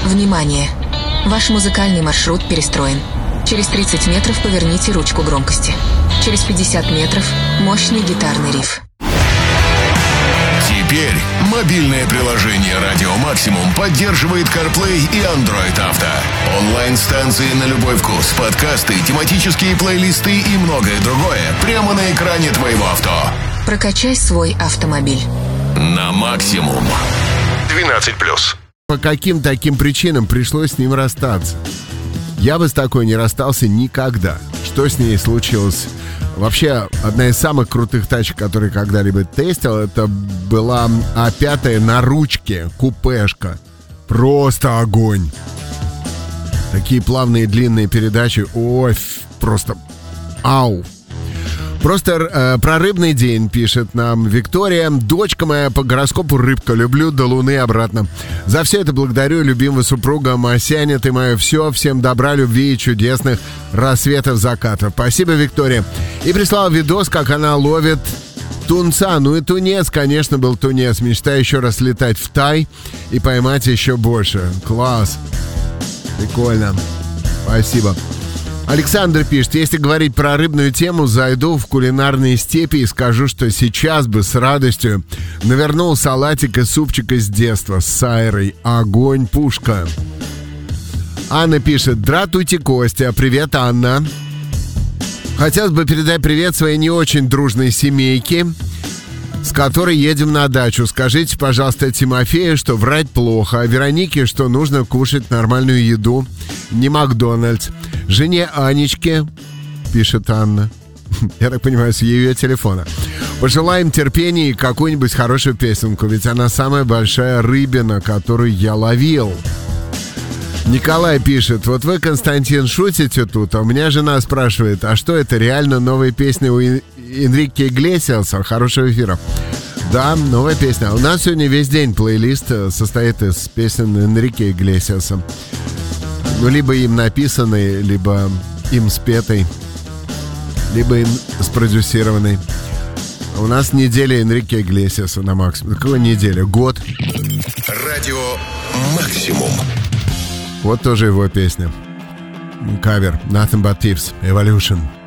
Внимание! Ваш музыкальный маршрут перестроен. Через 30 метров поверните ручку громкости. Через 50 метров мощный гитарный риф. Теперь мобильное приложение «Радио Максимум» поддерживает CarPlay и Android Auto. Онлайн-станции на любой вкус, подкасты, тематические плейлисты и многое другое прямо на экране твоего авто. Прокачай свой автомобиль. На максимум. 12+. По каким таким причинам пришлось с ним расстаться? Я бы с такой не расстался никогда. Что с ней случилось? Вообще, одна из самых крутых тачек, которые когда-либо тестил, это была А5 на ручке, купешка. Просто огонь. Такие плавные длинные передачи. Ой, просто ау. Просто про рыбный день пишет нам Виктория. Дочка моя по гороскопу рыбка. Люблю до луны обратно. За все это благодарю любимого супруга Масяня. Ты мое все. Всем добра, любви и чудесных рассветов, закатов. Спасибо, Виктория. И прислал видос, как она ловит тунца. Ну и тунец, конечно, был тунец. Мечтаю еще раз летать в Тай и поймать еще больше. Класс. Прикольно. Спасибо. Александр пишет: если говорить про рыбную тему, зайду в кулинарные степи и скажу, что сейчас бы с радостью навернул салатик и супчик из детства с сайрой. Огонь, пушка. Анна пишет: здравствуйте, Костя. Привет, Анна. Хотелось бы передать привет своей не очень дружной семейке, с которой едем на дачу. Скажите, пожалуйста, Тимофею, что врать плохо, а Веронике, что нужно кушать нормальную еду, не Макдональдс. Жене Анечке, пишет Анна, я так понимаю, с ее телефона, пожелаем терпения и какую-нибудь хорошую песенку, ведь она самая большая рыбина, которую я ловил. Николай пишет: вот вы, Константин, шутите тут, а у меня жена спрашивает, а что это, реально новая песня у Энрике Иглесиаса? Хорошего эфира. Да, новая песня. У нас сегодня весь день плейлист состоит из песен Энрике Иглесиаса. Ну, либо им написанной, либо им спетой, либо им спродюсированной. У нас неделя Энрике Иглесиаса на максимум. Какая неделя? Год. Радио Максимум. Вот тоже его песня. Кавер. Nothing but Thieves. Evolution.